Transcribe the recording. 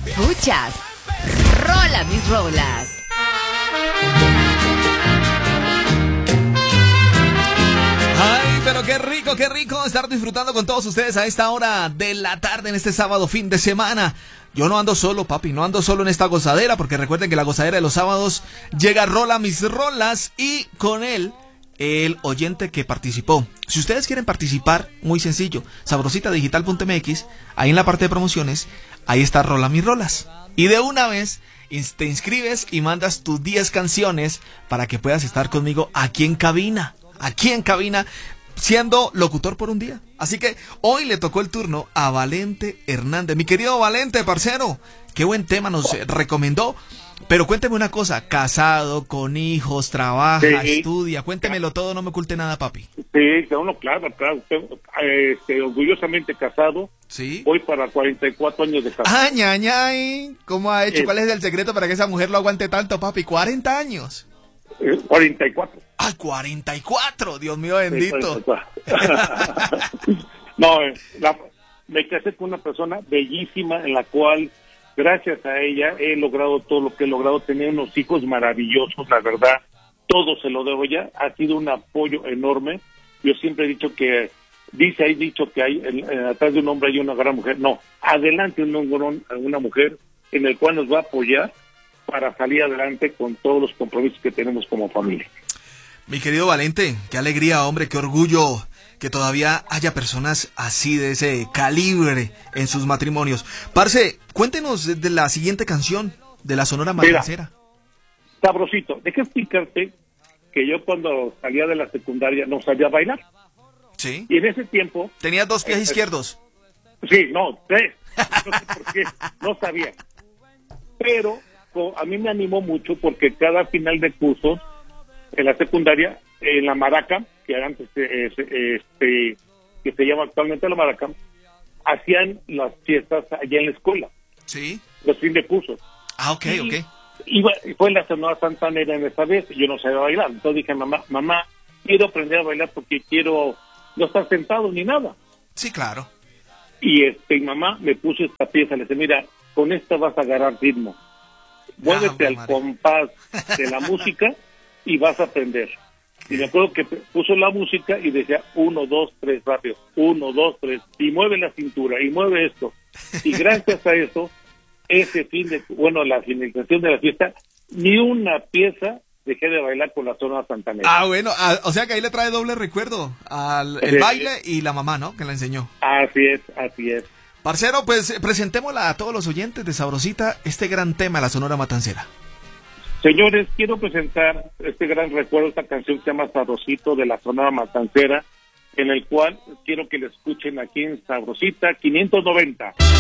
Escuchas Rola Mis Rolas. Ay, pero qué rico estar disfrutando con todos ustedes a esta hora de la tarde en este sábado fin de semana. Yo no ando solo, papi, no ando solo en esta gozadera, porque recuerden que la gozadera de los sábados llega Rola Mis Rolas y con él el oyente que participó. Si ustedes quieren participar, muy sencillo, sabrositadigital.mx, ahí en la parte de promociones, ahí está Rola Mis Rolas. Y de una vez te inscribes y mandas tus 10 canciones para que puedas estar conmigo aquí en cabina, siendo locutor por un día. Así que hoy le tocó el turno a Valente Hernández. Mi querido Valente, parcero, qué buen tema nos recomendó. Pero cuénteme una cosa, casado, con hijos, trabaja, estudia, cuéntemelo todo, no me oculte nada, papi. Sí, claro, orgullosamente casado. Sí. Voy para 44 años de casado. ¡Ay, ay, ay! ¿Cómo ha hecho? ¿Cuál es el secreto para que esa mujer lo aguante tanto, papi? 40 años. 44. ¡Ay, 44! Dios mío bendito. No, me casé con una persona bellísima en la cual, gracias a ella, he logrado todo lo que he logrado, tener unos hijos maravillosos, la verdad, todo se lo debo ya, ha sido un apoyo enorme. Yo siempre he dicho que, dicho que hay atrás de un hombre hay una gran mujer, no, adelante una mujer en el cual nos va a apoyar para salir adelante con todos los compromisos que tenemos como familia. Mi querido Valente, qué alegría, hombre, qué orgullo que todavía haya personas así de ese calibre en sus matrimonios. Parce, cuéntenos de la siguiente canción de la Sonora Matancera. Sabrosito, deja explicarte que yo cuando salía de la secundaria no sabía bailar. Sí. Y en ese tiempo... ¿Tenías 2 pies izquierdos? Sí, no, 3. No sé por qué, no sabía. Pero a mí me animó mucho porque cada final de cursos en la secundaria, en la Maraca, que antes que se llama actualmente la Maraca, hacían las fiestas allá en la escuela. Sí. Los fines de cursos. Ah, ok. Y fue la Sonora Santanera en esa vez, y yo no sabía bailar. Entonces dije, mamá, quiero aprender a bailar porque quiero no estar sentado ni nada. Sí, claro. Y mamá me puso esta pieza, le dije, mira, con esta vas a agarrar ritmo. Muévete al compás de la música y vas a aprender. Y me acuerdo que puso la música y decía 1, 2, 3, rápido, 1, 2, 3, y mueve la cintura, y mueve esto. Y gracias a eso, la finalización de la fiesta, ni una pieza dejé de bailar con la Sonora Santanera. Ah, bueno, o sea que ahí le trae doble recuerdo el baile y la mamá, ¿no? Que la enseñó. Así es. Parcero, pues presentémosla a todos los oyentes de Sabrosita, este gran tema, la Sonora Matancera. Señores, quiero presentar este gran recuerdo, esta canción que se llama Sabrosito de la Sonora Matancera, en el cual quiero que la escuchen aquí en Sabrosita 590.